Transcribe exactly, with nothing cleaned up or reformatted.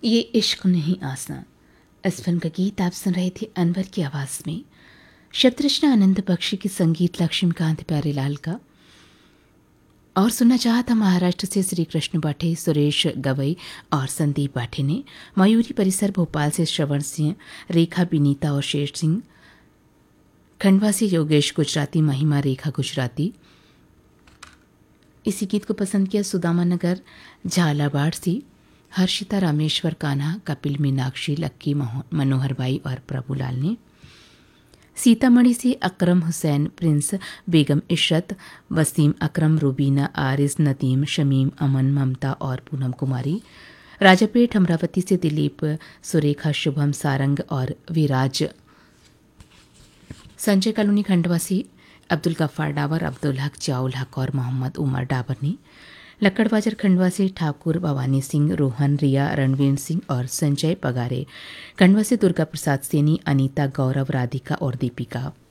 ये इश्क नहीं आसना। इस फिल्म का गीत आप सुन रहे थे अनवर की आवाज़ में। शब्दरचना आनंद बख्शी की, संगीत लक्ष्मीकांत प्यारेलाल का। और सुनना चाहा था महाराष्ट्र से श्री कृष्ण बाठे, सुरेश गवई और संदीप बाठे ने। मयूरी परिसर भोपाल से श्रवण सिंह, रेखा बिनीता और शेर सिंह। खंडवा से योगेश गुजराती, महिमा रेखा गुजराती। इसी गीत को पसंद किया सुदामा नगर झालावाड़ से हर्षिता, रामेश्वर, कान्हा, कपिल, मीनाक्षी, लक्की, मनोहर भाई और प्रभुलाल ने। सीतामढ़ी से अकरम हुसैन, प्रिंस, बेगम इशरत, वसीम अकरम, रुबीना, आरिस, नदीम, शमीम, अमन, ममता और पूनम कुमारी। राजापेट अमरावती से दिलीप, सुरेखा, शुभम, सारंग और विराज। संजय कॉलोनी खंडवा से अब्दुल गफ्फार डावर, अब्दुल हक, जियाउल हक और मोहम्मद उमर डाबर ने। लक्कड़ बाजार खंडवा से ठाकुर, भवानी सिंह, रोहन, रिया, रणवीर सिंह और संजय पगारे। खंडवा से दुर्गा प्रसाद सेनी, अनीता, गौरव, राधिका और दीपिका।